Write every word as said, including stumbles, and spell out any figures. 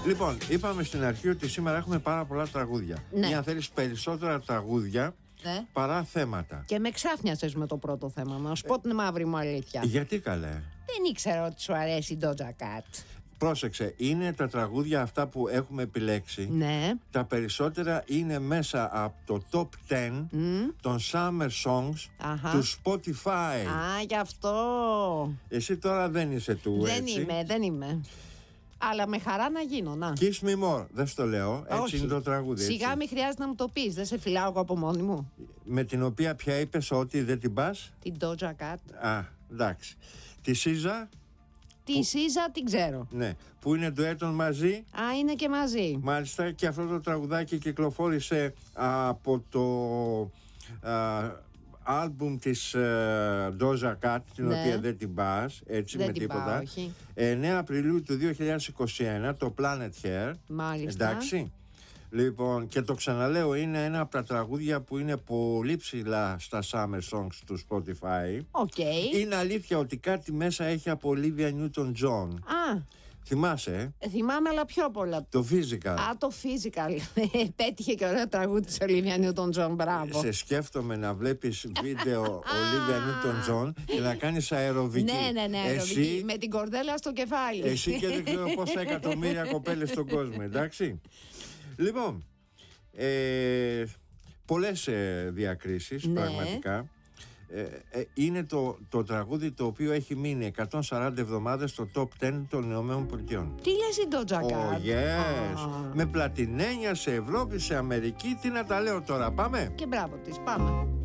Λοιπόν, είπαμε στην αρχή ότι σήμερα έχουμε πάρα πολλά τραγούδια. Ναι. Ή αν θέλεις περισσότερα τραγούδια, Ναι. παρά θέματα. Και με ξάφνιασες με το πρώτο θέμα. Να σου πω την μαύρη μου αλήθεια. Γιατί καλέ? Δεν ήξερα ότι σου αρέσει η Doja Cat. Πρόσεξε, είναι τα τραγούδια αυτά που έχουμε επιλέξει. Ναι. Τα περισσότερα είναι μέσα από το top δέκα mm. των Summer Songs Αχα. του Spotify. Α, γι' αυτό. Εσύ τώρα δεν είσαι του, Δεν έτσι. είμαι, δεν είμαι. Αλλά με χαρά να γίνω, να. Kiss me more, δεν στο λέω, έτσι. Όχι. Είναι το τραγούδι. Έτσι. Σιγά μη χρειάζεται να μου το πεις, δεν σε φυλάω εγώ από μόνη μου. Με την οποία πια είπες ότι δεν την πας. Την Doja Cat. Α, εντάξει. Τη Σίζα. Τη που... Σίζα την ξέρω. Ναι, που είναι ντουέτον μαζί. Α, είναι και μαζί. Μάλιστα, και αυτό το τραγουδάκι κυκλοφόρησε από το α, άλμπουμ της uh, Doja Cat, την Ναι. οποία δεν την πας, έτσι, Δεν με την τίποτα. πάω, όχι. εννέα Απριλίου του δύο χιλιάδες είκοσι ένα, το Planet Hair. Μάλιστα. Εντάξει. Λοιπόν, και το ξαναλέω, είναι ένα από τα τραγούδια που είναι πολύ ψηλά στα Summer Songs του Spotify. Οκ. Okay. Είναι αλήθεια ότι κάτι μέσα έχει από Olivia Newton-John. Α, Θυμάσαι, ε? θυμάμαι, αλλά πιο πολλά. Το Physical. Α, το Physical. Πέτυχε και ωραίο τραγούδι της Olivia Newton-John, μπράβο. Σε σκέφτομαι να βλέπεις βίντεο Olivia Newton-John και να κάνεις αεροβική. Ναι, ναι, ναι, αεροβική. Εσύ, με την κορδέλα στο κεφάλι. εσύ και δεν ξέρω πόσα εκατομμύρια κοπέλες στον κόσμο, εντάξει. Λοιπόν, ε, πολλές ε, διακρίσεις, ναι. πραγματικά. Ε, ε, είναι το, το τραγούδι το οποίο έχει μείνει εκατόν σαράντα εβδομάδες στο top δέκα των Ηνωμένων Πολιτειών. Τι λες η Doja Cat? Oh yes. Oh. Με πλατινένια σε Ευρώπη, σε Αμερική. Τι να τα λέω τώρα, πάμε. Και μπράβο της, πάμε.